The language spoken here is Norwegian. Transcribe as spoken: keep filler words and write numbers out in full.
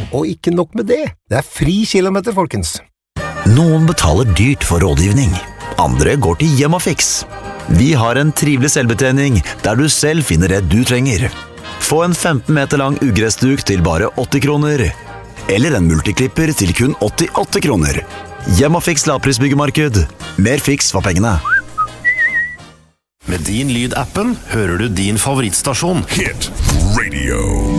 Og ikke nok med det, det er fri kilometer, folkens. Noen betaler dyrt for rådgivning. Andre går til Hjemmafix. Vi har en trivelig selvbetjening der du selv finner det du trenger. Få en femten meter lang ugressduk til bare åtti kroner. Eller en multiklipper til kun åttiåtte kroner. Hjemmafix lavprisbyggemarked. Mer fiks for pengene. Med din lyd-appen hører du din favorittstasjon. Hit Radio.